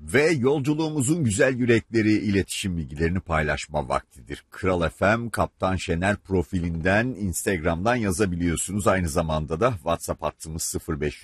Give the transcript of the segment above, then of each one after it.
Ve yolculuğumuzun güzel yürekleri iletişim bilgilerini paylaşma vaktidir. Kral FM Kaptan Şener profilinden Instagram'dan yazabiliyorsunuz. Aynı zamanda da WhatsApp hattımız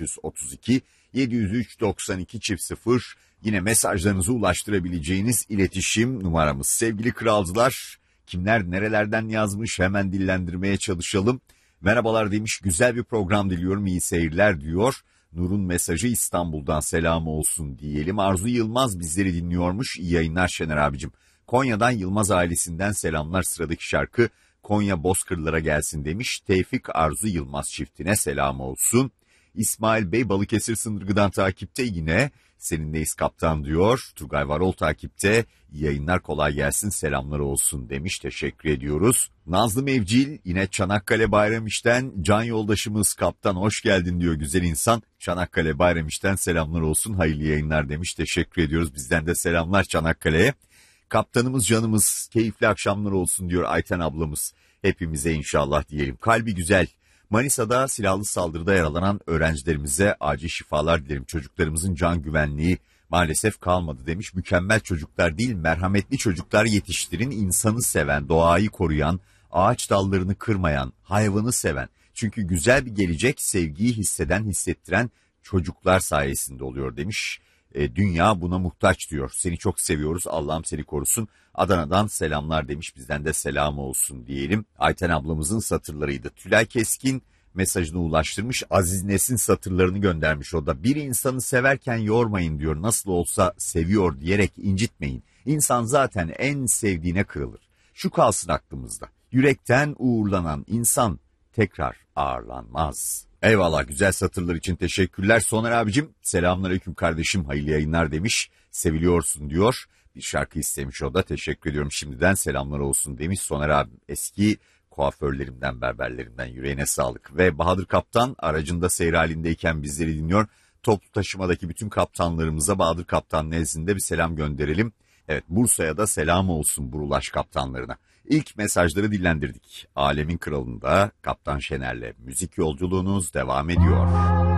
0532 703 92 0. Yine mesajlarınızı ulaştırabileceğiniz iletişim numaramız. Sevgili kralcılar, kimler nerelerden yazmış hemen dillendirmeye çalışalım. Merhabalar demiş, güzel bir program diliyorum, iyi seyirler diyor. Nur'un mesajı İstanbul'dan selamı olsun diyelim. Arzu Yılmaz bizleri dinliyormuş. İyi yayınlar Şener abicim. Konya'dan Yılmaz ailesinden selamlar. Sıradaki şarkı Konya Bozkırlara gelsin demiş. Tevfik Arzu Yılmaz çiftine selamı olsun. İsmail Bey Balıkesir Sındırgı'dan takipte, yine seninleyiz kaptan diyor. Turgay Varol takipte. İyi yayınlar, kolay gelsin, selamlar olsun demiş. Teşekkür ediyoruz. Nazlı Mevcil yine Çanakkale Bayramiş'ten can yoldaşımız kaptan hoş geldin diyor güzel insan. Çanakkale Bayramiş'ten selamlar olsun, hayırlı yayınlar demiş. Teşekkür ediyoruz, bizden de selamlar Çanakkale'ye. Kaptanımız canımız, keyifli akşamlar olsun diyor Ayten ablamız. Hepimize inşallah diyelim. Kalbi güzel. Manisa'da silahlı saldırıda yaralanan öğrencilerimize acil şifalar dilerim. Çocuklarımızın can güvenliği maalesef kalmadı demiş. Mükemmel çocuklar değil, merhametli çocuklar yetiştirin. İnsanı seven, doğayı koruyan, ağaç dallarını kırmayan, hayvanı seven. Çünkü güzel bir gelecek sevgiyi hisseden, hissettiren çocuklar sayesinde oluyor demiş. Dünya buna muhtaç diyor. Seni çok seviyoruz, Allah'ım seni korusun. Adana'dan selamlar demiş, bizden de selam olsun diyelim. Ayten ablamızın satırlarıydı. Tülay Keskin mesajını ulaştırmış. Aziz Nesin satırlarını göndermiş o da. Bir insanı severken yormayın diyor. Nasıl olsa seviyor diyerek incitmeyin. İnsan zaten en sevdiğine kırılır. Şu kalsın aklımızda. Yürekten uğurlanan insan tekrar ağırlanmaz. Eyvallah, güzel satırlar için teşekkürler. Soner abicim selamünaleyküm kardeşim, hayırlı yayınlar demiş. Seviliyorsun diyor. Bir şarkı istemiş o da, teşekkür ediyorum şimdiden, selamlar olsun demiş Soner abim. Eski kuaförlerimden, berberlerimden, yüreğine sağlık. Ve Bahadır Kaptan aracında seyir halindeyken bizleri dinliyor. Toplu taşımadaki bütün kaptanlarımıza Bahadır Kaptan nezdinde bir selam gönderelim. Evet, Bursa'ya da selam olsun Burulaş kaptanlarına. İlk mesajları dillendirdik. Alemin Kralı'nda Kaptan Şener'le müzik yolculuğunuz devam ediyor.